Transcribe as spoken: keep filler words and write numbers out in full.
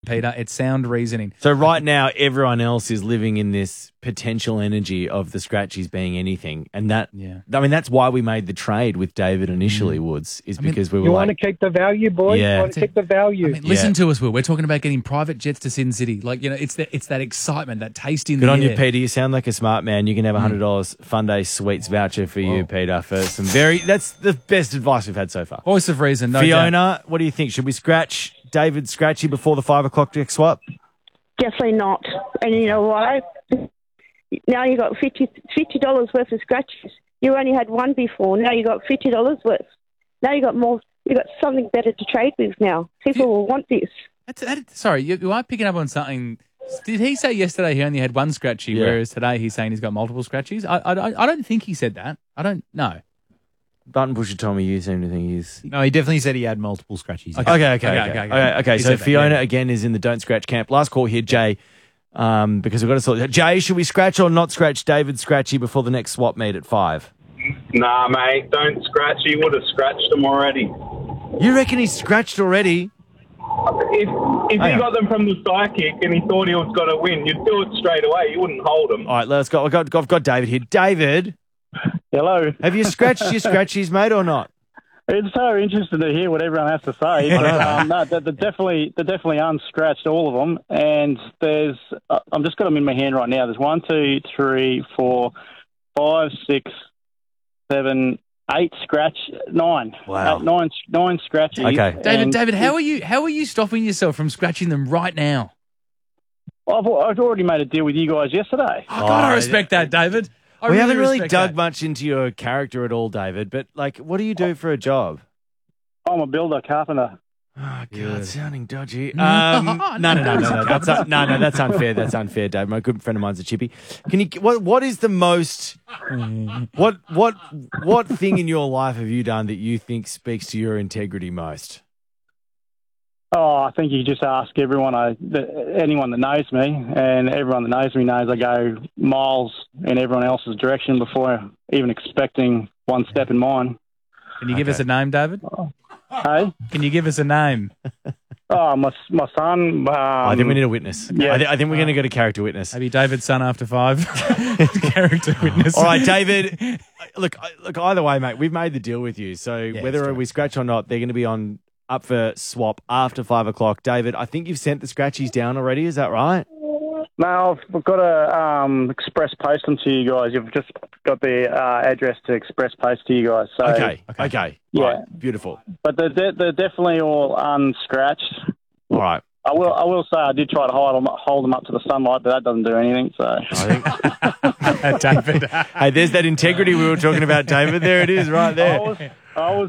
Peter. It's sound reasoning. So right now, everyone else is living in this potential energy of the scratchies being anything. And that, Yeah. I mean, that's why we made the trade with David initially, Mm. Woods, is I mean, because we were You like... want to keep the value, boys? Yeah. You want to keep the value. I mean, listen Yeah. to us, Will. We're talking about getting private jets to Sin City. Like, you know, it's that it's that excitement, that taste in Good the on air. you, Peter. You sound like a smart man. You can have a one hundred dollars Fun Day Sweets voucher for you, Peter, for some very... That's the best advice we've had so far. Voice of reason, no Fiona, doubt. what do you think? Should we scratch David Scratchy before the five o'clock next swap? Definitely not. And you know why? Now you got fifty dollars worth of scratches. You only had one before. Now you got fifty dollars worth. Now you got more. You got something better to trade with now. People will want this. That's, that, sorry, you, you are picking up on something. Did he say yesterday he only had one scratchy, Yeah. whereas today he's saying he's got multiple scratchies? I, I, I don't think he said that. I don't know. Button Pusher Tommy, you seem to think he's... No, he definitely said he had multiple scratchies. Okay, okay, okay. Okay, okay, okay. okay. He So said that, Fiona, yeah. again, is in the don't scratch camp. Last call here, Jay, um, because we've got to sort... Jay, should we scratch or not scratch David Scratchy before the next swap meet at five? Nah, mate, don't scratch. He would have scratched them already. You reckon he's scratched already? If if Hang he on. got them from the psychic and he thought he was going to win, you'd do it straight away. You wouldn't hold them. All right, let's go. I've got, I've got David here. David, Hello. have you scratched your scratchies, mate, or not? It's so interesting to hear what everyone has to say. But, um, no, they're, they're definitely they're definitely unscratched, all of them. And there's uh, I'm just got them in my hand right now. There's one, two, three, four, five, six, seven, eight scratch, nine. Wow. Eight, nine, nine scratches. Okay. David, And David, how are you? How are you stopping yourself from scratching them right now? I've, I've already made a deal with you guys yesterday. I gotta respect that, David. I we haven't really respect dug that. much into your character at all, David, but, like, what do you do for a job? I'm a builder, carpenter. Oh, God, sounding dodgy. No, Um, no, no, no, no, no, no, that's un- no, no, that's unfair. That's unfair, Dave. My good friend of mine's a chippy. Can you? What? What is the most? What? What? What thing in your life have you done that you think speaks to your integrity most? Oh, I think you just ask everyone, I, the, anyone that knows me, and everyone that knows me knows I go miles in everyone else's direction before even expecting one step in mine. Can you give us a name, David? Hey? Can you give us a name? Oh, my my son. Um, I think we need a witness. yeah. I, th- I think we're going to go to character witness. Maybe David's son after five. Character witness. All right, David. Look, I- look. Either way, mate, we've made the deal with you. So it's whether true. we scratch or not, they're going to be on up for swap after five o'clock. David, I think you've sent the scratchies down already. Is that right? No, I've got to um, express post them to you guys. You've just got the uh, address to express post to you guys. So, Okay. Okay. Yeah. Right, beautiful. But they're, de- they're definitely all unscratched. All right. I will I will say I did try to hold them, hold them up to the sunlight, but that doesn't do anything. So I think. David. Hey, there's that integrity we were talking about, David. There it is, right I there. was I was